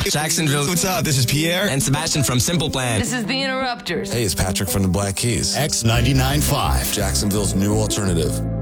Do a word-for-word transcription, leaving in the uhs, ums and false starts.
Jacksonville. What's up? This is Pierre. And Sebastian from Simple Plan. This is The Interrupters. Hey, it's Patrick from the Black Keys. X ninety-nine point five. Jacksonville's new alternative.